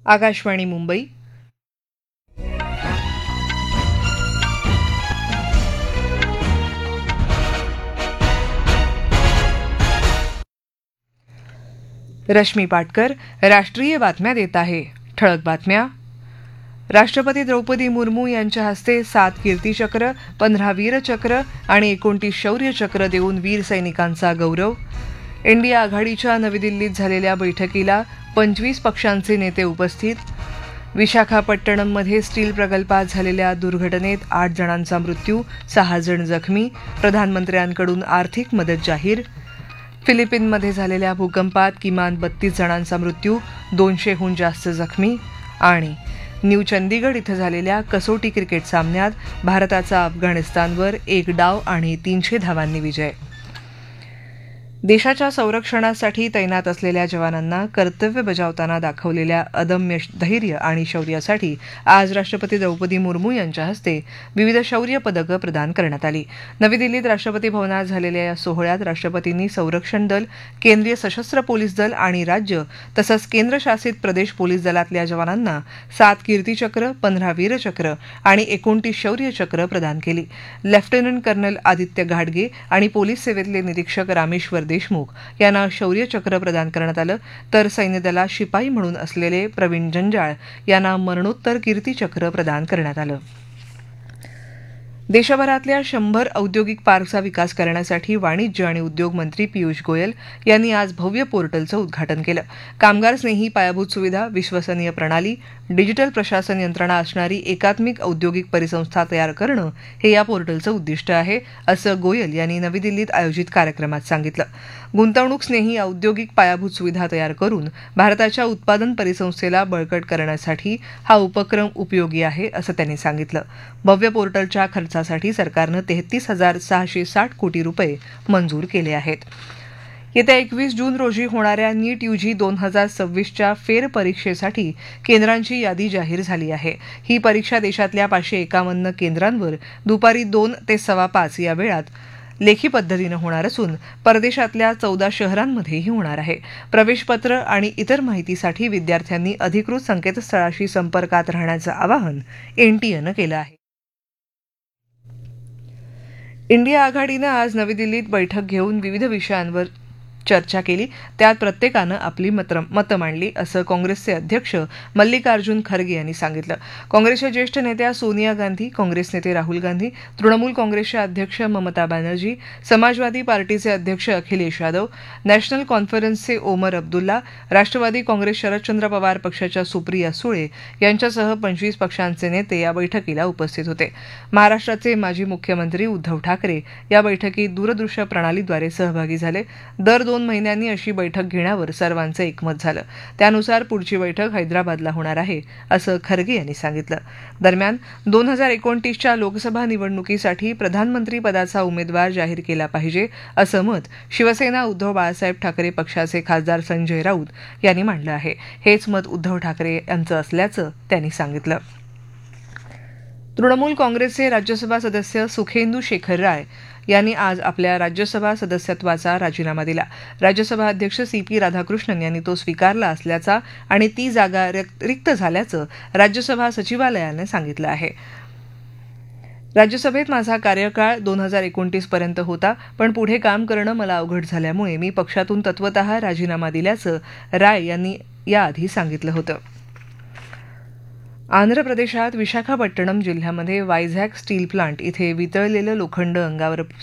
आकाशवाणी मुंबई. रश्मी पाटकर राष्ट्रीय बातम्या देत आहे. ठळक बातम्या. राष्ट्रपती द्रौपदी मुर्मू यांच्या हस्ते 7 कीर्तीचक्र, 15 वीरचक्र आणि 29 शौर्यचक्र देऊन वीर सैनिकांचा गौरव. इंडिया आघाडीच्या नवी दिल्लीत झालेल्या बैठकीला 25 पक्षांचे नेते उपस्थित. विशाखापट्टणममध्ये स्टील प्रकल्पात झालेल्या दुर्घटनेत 8 जणांचा मृत्यू, 6 जण जखमी. प्रधानमंत्र्यांकडून आर्थिक मदत जाहीर. फिलिपिनमध्ये झालेल्या भूकंपात किमान 32 जणांचा मृत्यू, 200हून जास्त जखमी. आणि न्यू चंदीगड इथं झालेल्या कसोटी क्रिकेट सामन्यात भारताचा अफगाणिस्तानवर 1 डाव आणि 300 धावांनी विजय. देशाच्या संरक्षणासाठी तैनात असलेल्या जवानांना कर्तव्य बजावताना दाखवलेल्या अदम्य धैर्य आणि शौर्यासाठी आज राष्ट्रपती द्रौपदी मुर्मू यांच्या हस्ते विविध शौर्य पदकं प्रदान करण्यात आली. नवी दिल्लीत राष्ट्रपती भवनात झालेल्या या सोहळ्यात राष्ट्रपतींनी संरक्षण दल, केंद्रीय सशस्त्र पोलीस दल आणि राज्य तसंच केंद्रशासित प्रदेश पोलीस दलातल्या जवानांना 7 कीर्तीचक्र, 15 वीरचक्र आणि 29 शौर्यचक्र प्रदान केली. लेफ्टनंट कर्नल आदित्य घाडगे आणि पोलीस सेवेतले निरीक्षक रामेश्वर देशमुख यांना शौर्यचक्र प्रदान करण्यात आलं, तर सैन्यदलात शिपाई म्हणून असलेले प्रवीण जंजाळ यांना मरणोत्तर कीर्तीचक्र प्रदान करण्यात आलं. देशभरातल्या 100 औद्योगिक पार्कचा विकास करण्यासाठी वाणिज्य आणि उद्योग मंत्री पियुष गोयल यांनी आज भव्य पोर्टलचं उद्घाटन केलं. कामगारस्नेही पायाभूत सुविधा, विश्वसनीय प्रणाली, डिजिटल प्रशासन यंत्रणा असणारी एकात्मिक औद्योगिक परिसंस्था तयार करणं हे या पोर्टलचं उद्दिष्ट आहे, असं गोयल यांनी नवी दिल्लीत आयोजित कार्यक्रमात सांगितलं. गुंतवणूकस्नेही औद्योगिक पायाभूत सुविधा तयार करून भारताच्या उत्पादन परिसंस्थेला बळकट करण्यासाठी हा उपक्रम उपयोगी आहे, असं त्यांनी सांगितलं. भव्य पोर्टलच्या खर्चासाठी सरकारनं 33,660 कोटी रुपये मंजूर केले आहेत. येत्या 21 जून रोजी होणाऱ्या नीट यूजी 2026च्या फेरपरीक्षेसाठी केंद्रांची यादी जाहीर झाली आहे. ही परीक्षा देशातल्या 551 केंद्रांवर दुपारी 2 ते 5:15 या वेळात लेखी पद्धतीनं होणार असून परदेशातल्या 14 शहरांमध्येही होणार आहे. प्रवेशपत्र आणि इतर माहितीसाठी विद्यार्थ्यांनी अधिकृत संकेतस्थळाशी संपर्कात राहण्याचं आवाहन एनटीएनं केलं आहे. इंडिया आघाडीनं आज नवी दिल्लीत बैठक घेऊन विविध विषयांवर चर्चा केली. त्यात प्रत्येकानं आपली मतं मांडली, असं काँग्रेसचे अध्यक्ष मल्लिकार्जुन खरगे यांनी सांगितलं. काँग्रेसच्या ज्येष्ठ नेत्या सोनिया गांधी, काँग्रेस नेते राहुल गांधी, तृणमूल काँग्रेसच्या अध्यक्ष ममता बॅनर्जी, समाजवादी पार्टीचे अध्यक्ष अखिलेश यादव, नॅशनल कॉन्फरन्सचे ओमर अब्दुल्ला, राष्ट्रवादी काँग्रेस शरदचंद्र पवार पक्षाच्या सुप्रिया सुळे यांच्यासह 25 पक्षांचे नेते या बैठकीला उपस्थित होते. महाराष्ट्राचे माजी मुख्यमंत्री उद्धव ठाकरे या बैठकीत दूरदृश्य प्रणालीद्वारे सहभागी झाले. दर 2 महिन्यांनी अशी बैठक घेण्यावर सर्वांचं एकमत झालं. त्यानुसार पुढची बैठक हैदराबादला होणार आहे, असं खरगे यांनी सांगितलं. दरम्यान 2029च्या लोकसभा निवडणुकीसाठी प्रधानमंत्री पदाचा उमेदवार जाहीर केला पाहिजे, असं मत शिवसेना उद्धव बाळासाहेब ठाकरे पक्षाचे खासदार संजय राऊत यांनी मांडलं आहे. हेच मत उद्धव ठाकरे यांचं असल्याचं त्यांनी सांगितलं. तृणमूल काँग्रेसचे राज्यसभा सदस्य सुखेंदू शेखर राय यांनी आज आपल्या राज्यसभा सदस्यत्वाचा राजीनामा दिला. राज्यसभा अध्यक्ष CP राधाकृष्णन यांनी तो स्वीकारला असल्याचा आणि ती जागा रिक्त झाल्याचं राज्यसभा सचिवालयानं सांगितलं आहे. राज्यसभेत माझा कार्यकाळ 2029 पर्यंत होता, पण पुढे काम करणं मला अवघड झाल्यामुळे मी पक्षातून तत्वतः राजीनामा दिल्याचं राय यांनी याआधी सांगितलं होतं. आंध्र प्रदेशात विशाखापट्टणम जिल्ह्यामध्ये वायझॅक स्टील प्लांट इथे वितळलेलं लोखंड अंगावर